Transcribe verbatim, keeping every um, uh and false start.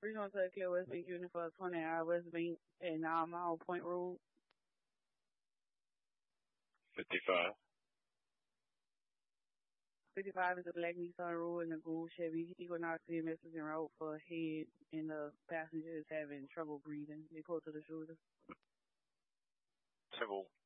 Regional to Clear West Bank Unit for twenty hour West Bank and nine Mile Point Road. fifty-five. fifty-five is a black Nissan Road and a gold Chevy Equinox C M S is en route for head and the passenger is having trouble breathing. They pull to the shoulder. Trouble